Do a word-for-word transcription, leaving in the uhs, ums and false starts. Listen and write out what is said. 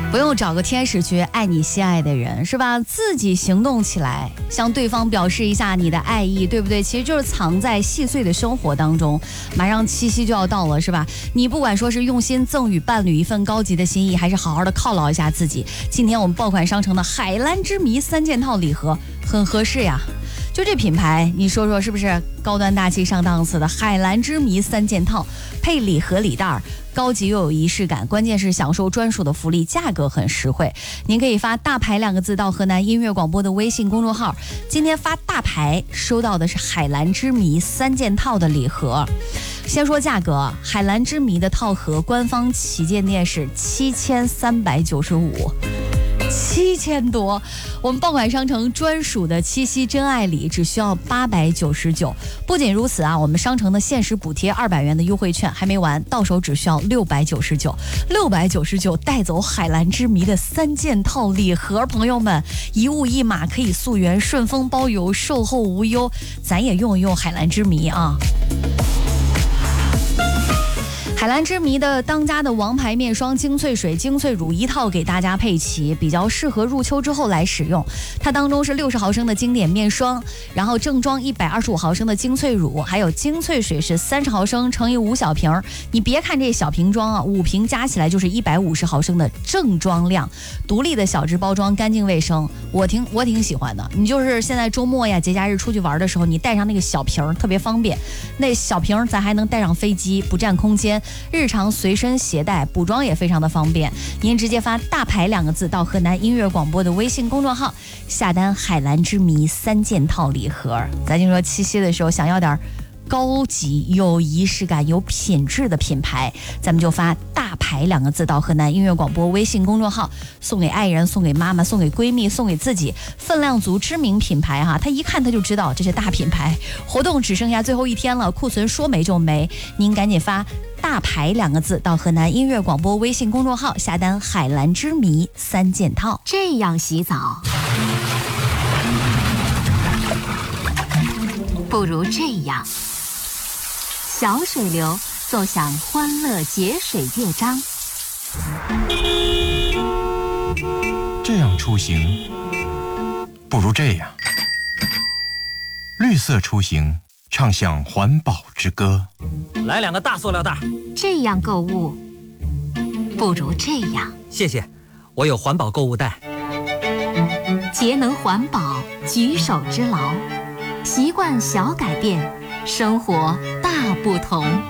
不用找个天使去爱你心爱的人，是吧？自己行动起来，向对方表示一下你的爱意，对不对？其实就是藏在细碎的生活当中。马上七夕就要到了，是吧？你不管说是用心赠予伴侣一份高级的心意，还是好好的犒劳一下自己，今天我们爆款商城的海蓝之谜三件套礼盒很合适呀。就这品牌，你说说是不是高端大气上档次的海蓝之谜三件套，配礼盒礼袋，高级又有仪式感，关键是享受专属的福利，价格很实惠。您可以发大牌两个字到河南音乐广播的微信公众号，今天发大牌收到的是海蓝之谜三件套的礼盒。先说价格，海蓝之谜的套盒官方旗舰店是七千三百九十五。七千多，我们爆款商城专属的七夕真爱礼只需要八百九十九。不仅如此啊，我们商城的限时补贴二百元的优惠券还没完，到手只需要六百九十九。六百九十九带走海蓝之谜的三件套礼盒，朋友们，一物一码可以溯源，顺丰包邮，售后无忧，咱也用一用海蓝之谜啊。海蓝之谜的当家的王牌面霜精粹水、精粹乳一套给大家配齐，比较适合入秋之后来使用。它当中是六十毫升的经典面霜，然后正装一百二十五毫升的精粹乳，还有精粹水是三十毫升乘以五小瓶。你别看这小瓶装啊，五瓶加起来就是一百五十毫升的正装量，独立的小只包装，干净卫生，我挺我挺喜欢的。你就是现在周末呀、节假日出去玩的时候，你带上那个小瓶特别方便。那小瓶咱还能带上飞机，不占空间。日常随身携带，补妆也非常的方便。您直接发大牌两个字到河南音乐广播的微信公众号，下单海蓝之谜三件套礼盒。咱就说七夕的时候想要点高级有仪式感有品质的品牌，咱们就发大牌两个字到河南音乐广播微信公众号，送给爱人，送给妈妈，送给闺蜜，送给自己，分量足，知名品牌哈，他一看他就知道这是大品牌。活动只剩下最后一天了，库存说没就没，您赶紧发大牌两个字到河南音乐广播微信公众号，下单海蓝之谜三件套。 这样洗澡不如这样，小水流奏响欢乐节水乐章。 这样出行不如这样，绿色出行唱响环保之歌。 来两个大塑料袋。 这样购物不如这样， 谢谢，我有环保购物袋。 节能环保，举手之劳，习惯小改变，生活大不同。